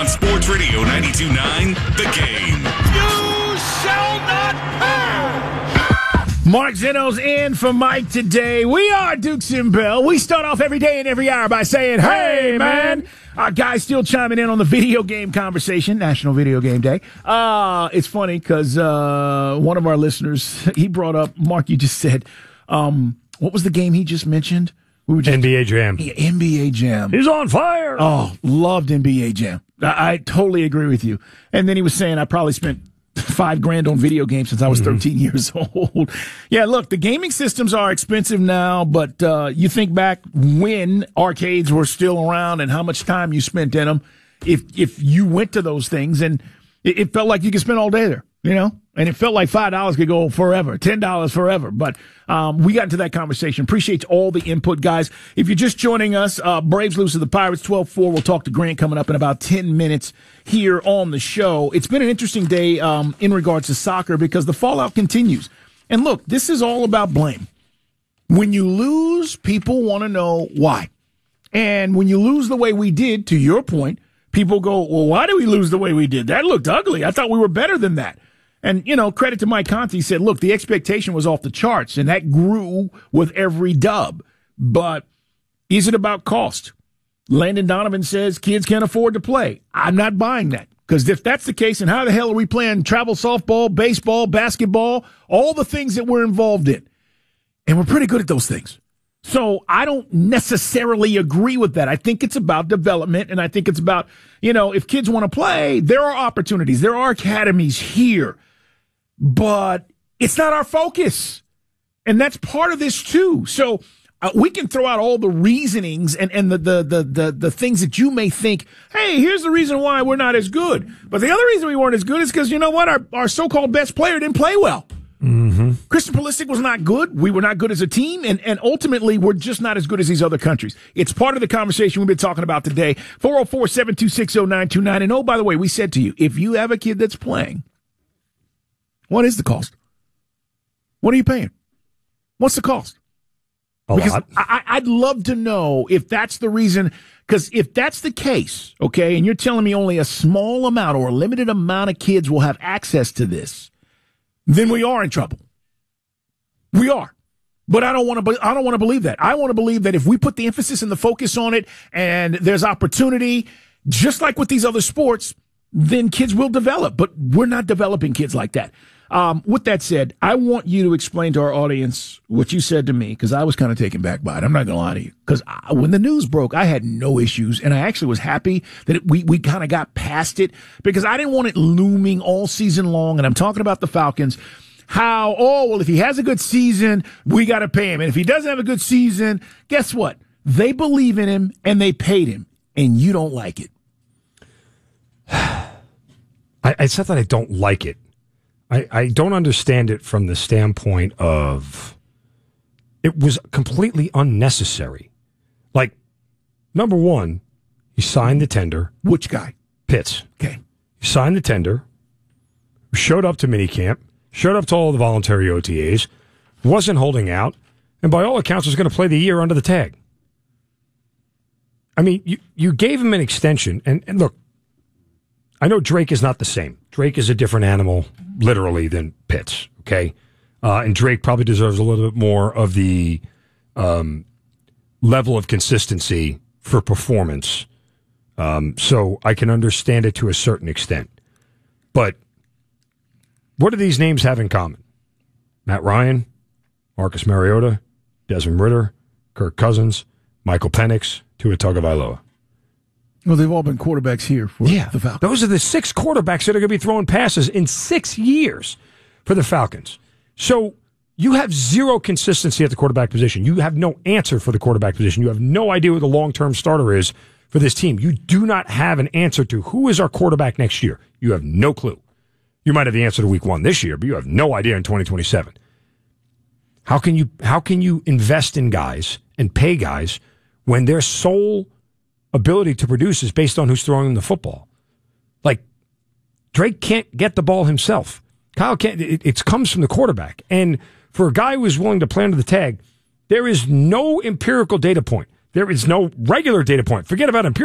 on Sports Radio 92.9, The Game. You shall not pass! Mark Zeno's in for Mike today. We are Dukes and Bell. We start off every day and every hour by saying, hey, man. Our guys still chiming in on the video game conversation, National Video Game Day. It's funny because one of our listeners, he brought up, Mark, you just said, what was the game he just mentioned? NBA Jam. Yeah, NBA Jam. He's on fire. Oh, loved NBA Jam. I totally agree with you. And then he was saying I probably spent $5,000 on video games since I was 13 years old. Yeah, look, the gaming systems are expensive now, but you think back when arcades were still around and how much time you spent in them. If you went to those things, and it felt like you could spend all day there, you know? And it felt like $5 could go forever, $10 forever. But we got into that conversation. Appreciate all the input, guys. If you're just joining us, Braves lose to the Pirates 12-4. We'll talk to Grant coming up in about 10 minutes here on the show. It's been an interesting day in regards to soccer because the fallout continues. And look, this is all about blame. When you lose, people want to know why. And when you lose the way we did, to your point, people go, well, why did we lose the way we did? That looked ugly. I thought we were better than that. And, you know, credit to Mike Conti, he said, look, the expectation was off the charts, and that grew with every dub. But is it about cost? Landon Donovan says kids can't afford to play. I'm not buying that. Because if that's the case, then how the hell are we playing travel softball, baseball, basketball, all the things that we're involved in? And we're pretty good at those things. So I don't necessarily agree with that. I think it's about development, and I think it's about, you know, if kids want to play, there are opportunities. There are academies here. But it's not our focus. And that's part of this, too. So we can throw out all the reasonings and the things that you may think, hey, here's the reason why we're not as good. But the other reason we weren't as good is because, you know what, our so-called best player didn't play well. Mm-hmm. Christian Pulisic was not good. We were not good as a team. And ultimately, we're just not as good as these other countries. It's part of the conversation we've been talking about today. 404-726-0929. And oh, by the way, we said to you, if you have a kid that's playing, what is the cost? What are you paying? What's the cost? Because I'd love to know if that's the reason. Because if that's the case, okay, and you're telling me only a small amount or a limited amount of kids will have access to this, then we are in trouble. We are. But I don't want to believe that. I want to believe that if we put the emphasis and the focus on it and there's opportunity, just like with these other sports, then kids will develop. But we're not developing kids like that. With that said, I want you to explain to our audience what you said to me, because I was kind of taken back by it. I'm not going to lie to you. Because when the news broke, I had no issues, and I actually was happy that we kind of got past it, because I didn't want it looming all season long, and I'm talking about the Falcons, how, if he has a good season, we got to pay him. And if he doesn't have a good season, guess what? They believe in him, and they paid him, and you don't like it. It's not that I don't like it. I don't understand it from the standpoint of it was completely unnecessary. Like, number one, he signed the tender. Which guy? Pitts. Okay. He signed the tender, showed up to minicamp, showed up to all the voluntary OTAs, wasn't holding out, and by all accounts was going to play the year under the tag. I mean, you gave him an extension, and look, I know Drake is not the same. Drake is a different animal, literally, than Pitts, okay? And Drake probably deserves a little bit more of the level of consistency for performance. So I can understand it to a certain extent. But what do these names have in common? Matt Ryan, Marcus Mariota, Desmond Ridder, Kirk Cousins, Michael Penix, Tua Tagovailoa. Well, they've all been quarterbacks here for the Falcons. Those are the 6 quarterbacks that are going to be throwing passes in 6 years for the Falcons. So you have zero consistency at the quarterback position. You have no answer for the quarterback position. You have no idea who the long-term starter is for this team. You do not have an answer to who is our quarterback next year. You have no clue. You might have the answer to week 1 this year, but you have no idea in 2027. How can you invest in guys and pay guys when their sole ability to produce is based on who's throwing them the football? Like, Drake can't get the ball himself. Kyle can't. It comes from the quarterback. And for a guy who is willing to play under the tag, there is no empirical data point. There is no regular data point. Forget about empirical.